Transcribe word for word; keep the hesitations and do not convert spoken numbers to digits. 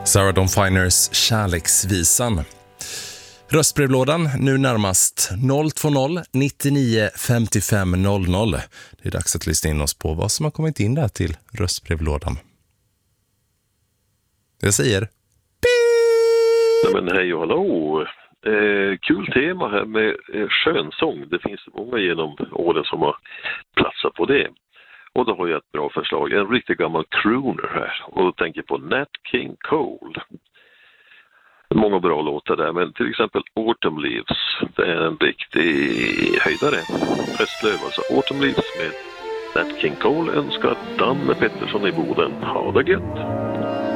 Sarah Dawn Finers Kärleksvisan. Röstbrevlådan nu närmast noll två noll nittionio femtiofem noll noll. Det är dags att lyssna in oss på vad som har kommit in där till röstbrevlådan. Jag säger Nej, men hej och hallå. Eh, kul tema här med eh, skönsång. Det finns många genom åren som har platsat på det. Och då har jag ett bra förslag. En riktigt gammal crooner här. Och då tänker jag på Nat King Cole. Många bra låtar där. Men till exempel Autumn Leaves. Det är en riktig höjdare. Prästlöv, alltså Autumn Leaves med Nat King Cole önskar Danne Pettersson i Boden. Ha det gött!